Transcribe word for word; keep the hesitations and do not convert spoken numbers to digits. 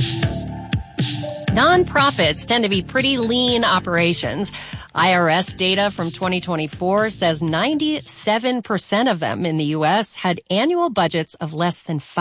Nonprofits tend to be pretty lean operations. I R S data from twenty twenty-four says ninety-seven percent of them in the U S had annual budgets of less than five